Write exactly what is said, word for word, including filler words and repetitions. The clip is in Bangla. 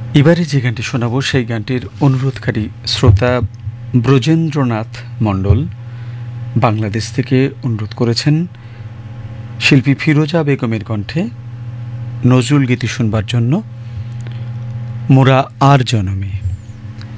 এবারে যে গানটি শোনাবো সেই গানটির অনুরোধকারী শ্রোতা ব্রজেন্দ্রনাথ মণ্ডল বাংলাদেশ থেকে অনুরোধ করেছেন শিল্পী ফিরোজা বেগমের কণ্ঠে নজরুল গীতি শুনবার জন্য মোরা আর জনমে।